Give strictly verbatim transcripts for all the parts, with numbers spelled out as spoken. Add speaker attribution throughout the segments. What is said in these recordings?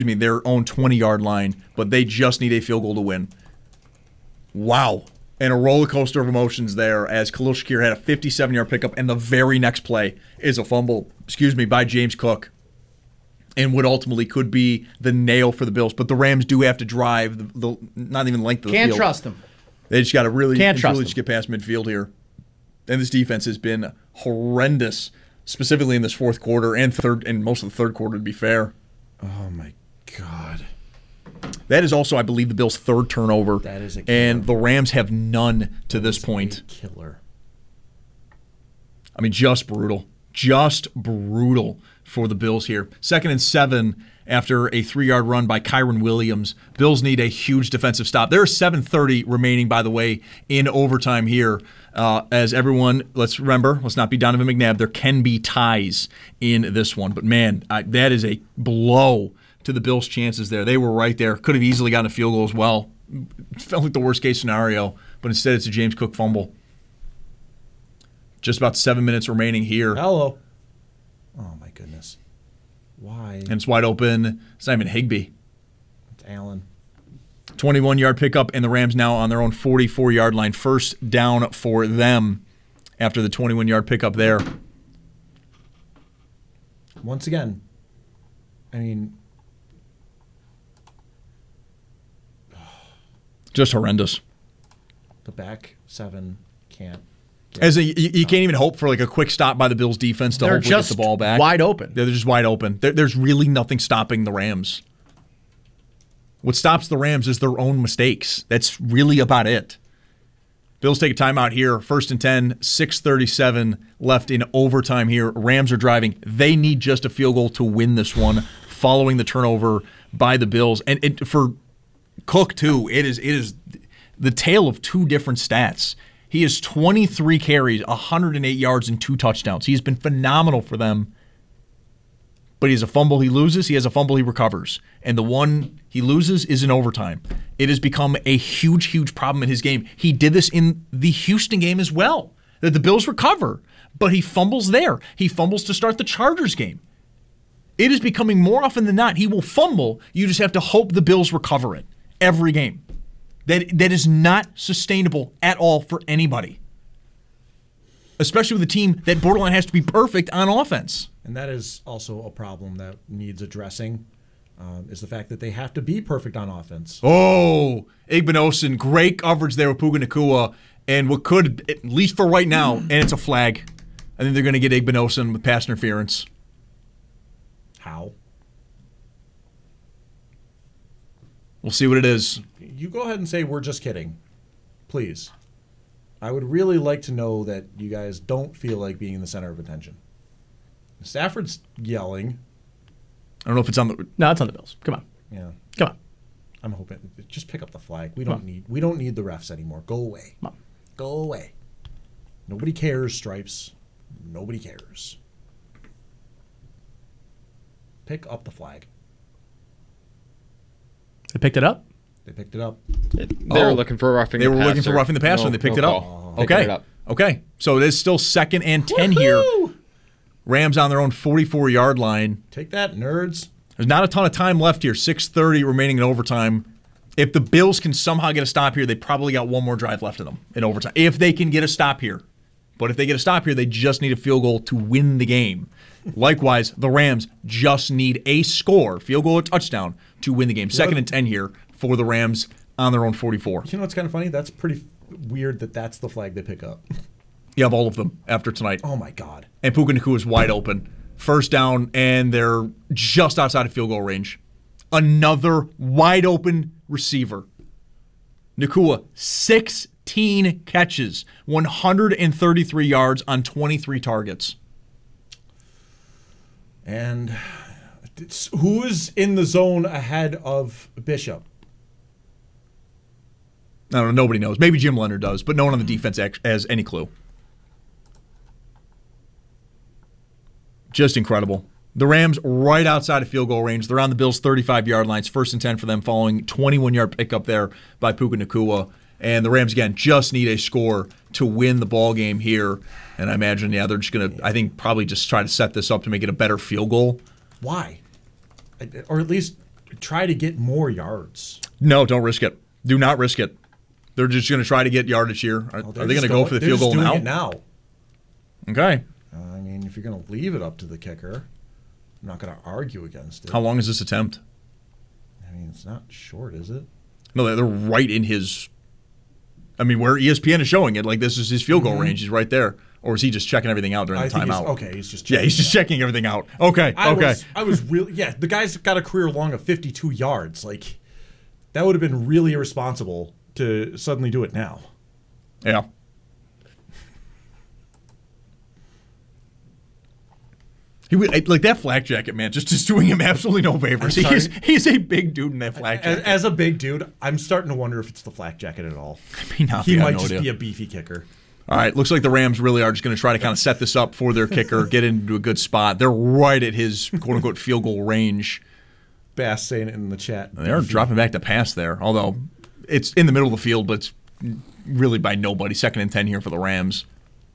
Speaker 1: me, their own twenty-yard line, but they just need a field goal to win. Wow. And a roller coaster of emotions there as Khalil Shakir had a fifty-seven-yard pickup, and the very next play is a fumble, excuse me, by James Cook, and what ultimately could be the nail for the Bills. But the Rams do have to drive the, the not even length of the
Speaker 2: Can't
Speaker 1: field.
Speaker 2: Can't trust them.
Speaker 1: They just got to really,
Speaker 2: Can't trust
Speaker 1: really
Speaker 2: them.
Speaker 1: just get past midfield here. And this defense has been horrendous, specifically in this fourth quarter and third, and most of the third quarter, to be fair.
Speaker 3: Oh, my God.
Speaker 1: That is also, I believe, the Bills' third turnover.
Speaker 3: That is a killer.
Speaker 1: And the Rams have none to
Speaker 3: That
Speaker 1: this
Speaker 3: is
Speaker 1: point.
Speaker 3: a killer.
Speaker 1: I mean, just brutal. Just brutal for the Bills here. Second and seven after a three-yard run by Kyron Williams. Bills need a huge defensive stop. There are seven thirty remaining, by the way, in overtime here. Uh, as everyone, let's remember, let's not be Donovan McNabb. There can be ties in this one. But, man, I, that is a blow to the Bills' chances there. They were right there. Could have easily gotten a field goal as well. It felt like the worst-case scenario, but instead it's a James Cook fumble. Just about seven minutes remaining here.
Speaker 3: Hello. Oh, my goodness. Why?
Speaker 1: And it's wide open. It's not even Higbee.
Speaker 3: It's Allen.
Speaker 1: twenty-one-yard pickup, and the Rams now on their own forty-four-yard line. First down for them after the twenty-one-yard pickup there.
Speaker 3: Once again, I mean,
Speaker 1: just horrendous.
Speaker 3: The back seven can't.
Speaker 1: As a, you, you can't even hope for like a quick stop by the Bills defense to
Speaker 2: They're
Speaker 1: hopefully get
Speaker 2: just
Speaker 1: the ball back.
Speaker 2: wide open.
Speaker 1: They're just wide open. There, there's really nothing stopping the Rams. What stops the Rams is their own mistakes. That's really about it. Bills take a timeout here. First and ten, six thirty-seven left in overtime here. Rams are driving. They need just a field goal to win this one following the turnover by the Bills. And it, for Cook, too, it is it is the tale of two different stats. He has twenty-three carries, one hundred eight yards, and two touchdowns. He's been phenomenal for them. But he has a fumble he loses, he has a fumble he recovers. And the one he loses is in overtime. It has become a huge, huge problem in his game. He did this in the Houston game as well, that the Bills recover. But he fumbles there. He fumbles to start the Chargers game. It is becoming more often than not, he will fumble. You just have to hope the Bills recover it every game. That That is not sustainable at all for anybody. Especially with a team that borderline has to be perfect on offense.
Speaker 3: And that is also a problem that needs addressing, um, is the fact that they have to be perfect on offense.
Speaker 1: Oh, Igbinosun, great coverage there with Puka Nacua, and what could, at least for right now, and it's a flag. I think they're going to get Igbinosun with pass interference.
Speaker 3: How?
Speaker 1: We'll see what it is.
Speaker 3: You go ahead and say we're just kidding, please. I would really like to know that you guys don't feel like being in the center of attention. Stafford's yelling.
Speaker 1: I don't know if it's on the...
Speaker 2: No, it's on the Bills. Come on.
Speaker 3: Yeah.
Speaker 2: Come on.
Speaker 3: I'm hoping. Just pick up the flag. We don't need we don't need the refs anymore. Go away.
Speaker 2: Come on.
Speaker 3: Go away. Nobody cares, Stripes. Nobody cares. Pick up the flag.
Speaker 2: They picked it up?
Speaker 3: They picked it up.
Speaker 4: They were
Speaker 1: Oh,
Speaker 4: looking for roughing
Speaker 1: They
Speaker 4: the
Speaker 1: were
Speaker 4: passer.
Speaker 1: looking for roughing the passer,
Speaker 4: No-
Speaker 1: and they picked
Speaker 4: no
Speaker 1: it up.
Speaker 4: call. They
Speaker 1: Okay.
Speaker 4: picked it up.
Speaker 1: Okay. So it is still second and ten here. Rams on their own forty-four-yard line.
Speaker 3: Take that, nerds.
Speaker 1: There's not a ton of time left here. six thirty remaining in overtime. If the Bills can somehow get a stop here, they probably got one more drive left in them in overtime. If they can get a stop here. But if they get a stop here, they just need a field goal to win the game. Likewise, the Rams just need a score, field goal or touchdown, to win the game. Second and ten here for the Rams on their own forty-four.
Speaker 3: You know what's kind of funny? That's pretty weird that that's the flag they pick up.
Speaker 1: You have all of them after tonight.
Speaker 3: Oh, my God.
Speaker 1: And Puka Nacua is wide open. First down, and they're just outside of field goal range. Another wide open receiver. Nacua, sixteen catches, one hundred thirty-three yards on twenty-three targets.
Speaker 3: And it's, who is in the zone ahead of Bishop?
Speaker 1: I don't know. Nobody knows. Maybe Jim Leonard does, but no one on the defense has any clue. Just incredible. The Rams right outside of field goal range. They're on the Bills' thirty-five-yard lines. First and ten for them following twenty-one-yard pickup there by Puka Nacua. And the Rams, again, just need a score to win the ball game here. And I imagine, yeah, they're just going to, I think, probably just try to set this up to make it a better field goal.
Speaker 3: Why? Or at least try to get more yards.
Speaker 1: No, don't risk it. Do not risk it. They're just going to try to get yardage here. Are,
Speaker 3: Oh,
Speaker 1: are they going to go for the field goal
Speaker 3: doing
Speaker 1: now?
Speaker 3: It now.
Speaker 1: Okay.
Speaker 3: Uh, I mean, if you're going to leave it up to the kicker, I'm not going to argue against it.
Speaker 1: How long is this attempt?
Speaker 3: I mean, it's not short, is it?
Speaker 1: No, they're- they're right in his. I mean, where E S P N is showing it, like this is his field goal
Speaker 3: Mm-hmm.
Speaker 1: range. He's right there. Or is he just checking everything out during
Speaker 3: I
Speaker 1: the
Speaker 3: think he's,
Speaker 1: timeout?
Speaker 3: okay, he's just
Speaker 1: Yeah,
Speaker 3: checking
Speaker 1: he's just
Speaker 3: it out.
Speaker 1: checking everything out. Okay,
Speaker 3: I
Speaker 1: okay.
Speaker 3: was, I was really, yeah, the guy's got a career long of fifty-two yards. Like, that would have been really irresponsible to suddenly do it now.
Speaker 1: Yeah. He would, like that flak jacket, man, just, just doing him absolutely no favors.
Speaker 3: I'm sorry?
Speaker 1: He's he's a big dude in that flak
Speaker 3: As,
Speaker 1: jacket.
Speaker 3: as a big dude, I'm starting to wonder if it's the flak jacket at all.
Speaker 1: I mean, not-
Speaker 3: He
Speaker 1: I have
Speaker 3: might
Speaker 1: no
Speaker 3: just
Speaker 1: idea.
Speaker 3: be a beefy kicker.
Speaker 1: All right, looks like the Rams really are just going to try to kind of set this up for their kicker, get into a good spot. They're right at his quote-unquote field goal range.
Speaker 3: Bass saying it in the chat.
Speaker 1: They are dropping back to pass there, although it's in the middle of the field, but it's really by nobody. Second and ten here for the Rams.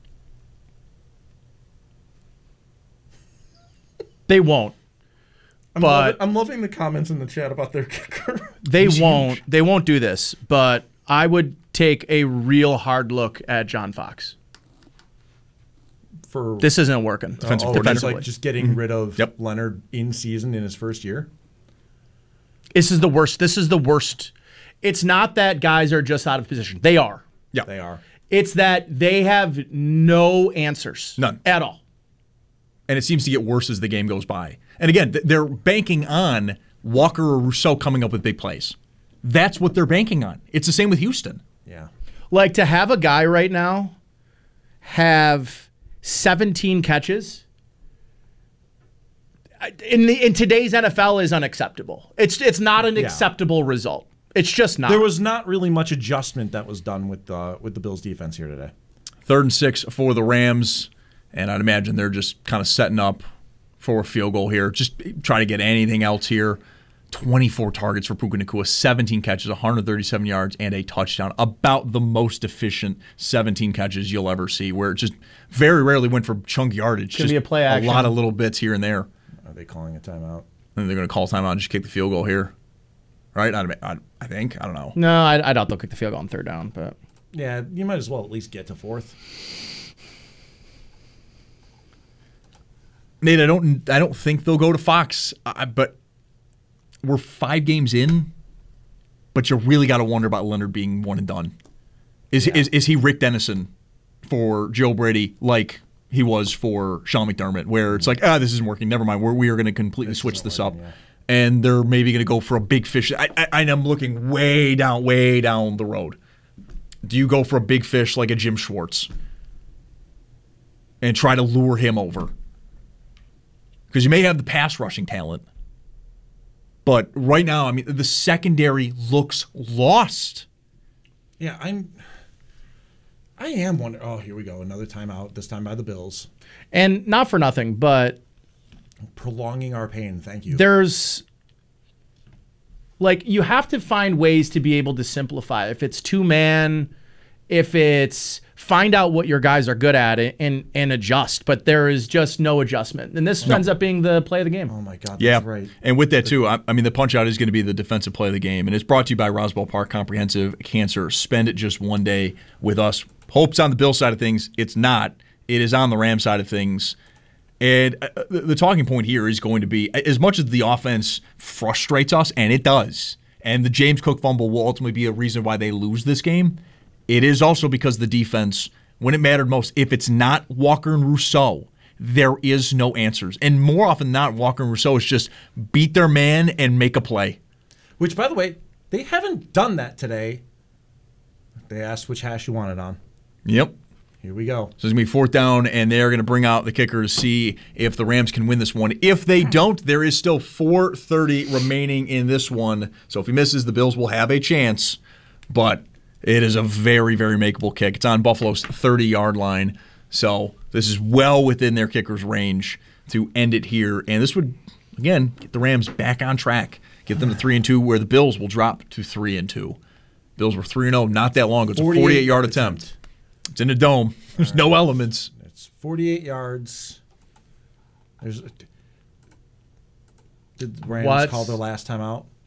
Speaker 2: They won't.
Speaker 3: I'm,
Speaker 2: but-
Speaker 3: loving, I'm loving the comments in the chat about their kicker.
Speaker 2: They
Speaker 1: He's
Speaker 2: won't.
Speaker 1: huge.
Speaker 2: They won't do this. But I would take a real hard look at John Fox.
Speaker 3: For
Speaker 2: This isn't working.
Speaker 1: Defensive
Speaker 3: oh,
Speaker 1: coordinator.
Speaker 3: just like just getting rid of
Speaker 1: Mm-hmm. Yep.
Speaker 3: Leonard in season in his first year.
Speaker 2: This is the worst. This is the worst. It's not that guys are just out of position. They are.
Speaker 1: Yeah.
Speaker 3: They are.
Speaker 2: It's that they have no answers.
Speaker 1: None.
Speaker 2: At all.
Speaker 1: And it seems to get worse as the game goes by. And again, th- they're banking on Walker or Rousseau coming up with big plays. That's what they're banking on. It's the same with Houston.
Speaker 3: Yeah.
Speaker 2: Like to have a guy right now have seventeen catches in the in today's N F L is unacceptable. It's it's not an
Speaker 3: Yeah.
Speaker 2: acceptable result. It's just not.
Speaker 3: There was not really much adjustment that was done with uh, with the Bills defense here today.
Speaker 1: Third and six for the Rams. And I'd imagine they're just kind of setting up for a field goal here. Just try to get anything else here. twenty-four targets for Puka Nacua, seventeen catches, one hundred thirty-seven yards, and a touchdown. About the most efficient seventeen catches you'll ever see, where it just very rarely went for chunk yardage.
Speaker 2: Gonna
Speaker 1: Just
Speaker 2: be a play action.
Speaker 1: A lot of little bits here and there.
Speaker 3: Are they calling a timeout?
Speaker 1: And they're going to call timeout and just kick the field goal here. Right? I, I, I think. I don't know.
Speaker 2: no, I, I doubt they'll kick the field goal on third down, but
Speaker 3: Yeah, you might as well at least get to fourth.
Speaker 1: Nate, I don't I don't think they'll go to Fox, I, but we're five games in, but you really got to wonder about Leonard being one and done. Is,
Speaker 3: Yeah.
Speaker 1: is is he Rick Dennison for Joe Brady like he was for Sean McDermott, where it's like, ah, this isn't working, never mind, we're, we are going to completely
Speaker 3: This
Speaker 1: switch
Speaker 3: isn't
Speaker 1: this
Speaker 3: working,
Speaker 1: up.
Speaker 3: yeah.
Speaker 1: And they're maybe going to go for a big fish. I, I, and I'm looking way down, way down the road. Do you go for a big fish like a Jim Schwartz and try to lure him over? Because you may have the pass rushing talent. But right now, I mean, the secondary looks lost.
Speaker 3: Yeah, I'm. I am wondering. Oh, here we go. Another timeout. This time by the Bills,
Speaker 2: and not for nothing, but
Speaker 3: prolonging our pain. Thank you.
Speaker 2: there's like you have to find ways to be able to simplify. If it's two man, if it's find out what your guys are good at and and adjust. But there is just no adjustment, and this
Speaker 1: No.
Speaker 2: ends up being the play of the game.
Speaker 3: Oh my God.
Speaker 1: Yeah,
Speaker 3: That's right.
Speaker 1: and with that too, I, I mean, the punch out is going to be the defensive play of the game, and it's brought to you by Roswell Park Comprehensive Cancer. Spend it just one day with us. Hope's on the Bill side of things. It's not. It is on the Ram side of things. And uh, the, the talking point here is going to be, as much as the offense frustrates us, and it does, and the James Cook fumble will ultimately be a reason why they lose this game, it is also because the defense, when it mattered most, if it's not Walker and Rousseau, there is no answers. And more often than not, Walker and Rousseau is just beat their man and make a play.
Speaker 3: Which, by the way, they haven't done that today. They asked which hash you wanted on.
Speaker 1: Yep.
Speaker 3: Here we go.
Speaker 1: So it's going to be fourth down, and they're going to bring out the kicker to see if the Rams can win this one. If they don't, there is still four thirty remaining in this one. So if he misses, the Bills will have a chance. But it is a very, very makeable kick. It's on Buffalo's thirty-yard line. So this is well within their kicker's range to end it here. And this would, again, get the Rams back on track. Get them to three and two, where the Bills will drop to three and two. Bills were three and oh not that long ago. It's a forty-eight-yard attempt. It's in a dome. There's no elements.
Speaker 3: It's forty-eight yards. There's. Did the Rams
Speaker 2: What's-
Speaker 3: call their last time out?